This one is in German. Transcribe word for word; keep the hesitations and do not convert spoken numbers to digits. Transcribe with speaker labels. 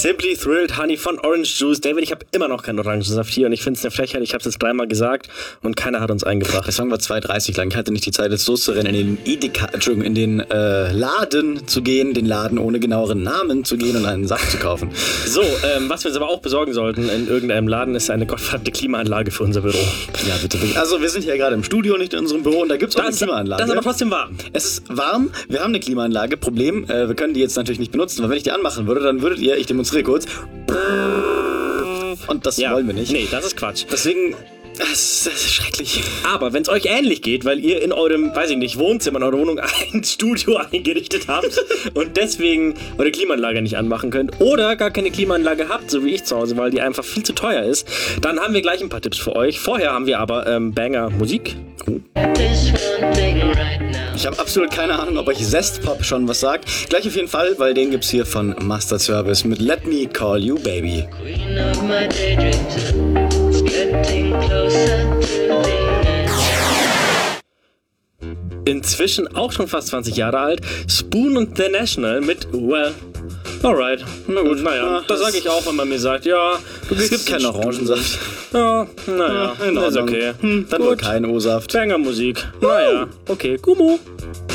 Speaker 1: Simply Thrilled Honey von Orange Juice. David, ich habe immer noch keinen Orangensaft hier und ich finde es eine Frechheit. Ich habe es jetzt dreimal gesagt und keiner hat uns eingebracht.
Speaker 2: Das Song war zwei dreißig lang. Ich hatte nicht die Zeit, jetzt loszurennen, in den Edeka, Entschuldigung, in den äh, Laden zu gehen, den Laden ohne genaueren Namen zu gehen und einen Saft zu kaufen.
Speaker 1: So, ähm, was wir uns aber auch besorgen sollten in irgendeinem Laden, ist eine gottverdammte Klimaanlage für unser Büro.
Speaker 2: Ja, bitte. Also wir sind hier gerade im Studio, nicht in unserem Büro und da gibt es auch eine Klimaanlage.
Speaker 1: Das ist aber trotzdem warm.
Speaker 2: Es ist warm, wir haben eine Klimaanlage. Problem, äh, wir können die jetzt natürlich nicht benutzen, weil wenn ich die anmachen würde, dann würdet ihr, ich demonstriere kurz, und das
Speaker 1: Ja.
Speaker 2: wollen wir nicht.
Speaker 1: Nee, das ist Quatsch.
Speaker 2: Deswegen, das ist, das ist schrecklich.
Speaker 1: Aber wenn es euch ähnlich geht, weil ihr in eurem, weiß ich nicht, Wohnzimmer, in eurer Wohnung ein Studio eingerichtet habt und deswegen eure Klimaanlage nicht anmachen könnt oder gar keine Klimaanlage habt, so wie ich zu Hause, weil die einfach viel zu teuer ist, dann haben wir gleich ein paar Tipps für euch. Vorher haben wir aber ähm, Banger Musik.
Speaker 2: Ich habe absolut keine Ahnung, ob euch Zestpop schon was sagt. Gleich auf jeden Fall, weil den gibt's hier von Mustard Service mit Let Me Call You Baby.
Speaker 3: Queen of my daydreams, it's getting closer to the end.
Speaker 1: Inzwischen auch schon fast zwanzig Jahre alt, Spoon und The National mit Well, alright. Na gut, naja, das sage ich auch, wenn man mir sagt, ja, du
Speaker 2: Es gibt keinen Orangensaft.
Speaker 1: Ja, naja,
Speaker 2: in
Speaker 1: ist
Speaker 2: Ordnung.
Speaker 1: okay.
Speaker 2: Hm, dann wohl kein O-Saft.
Speaker 1: Banger Musik. Naja, okay, Gummo.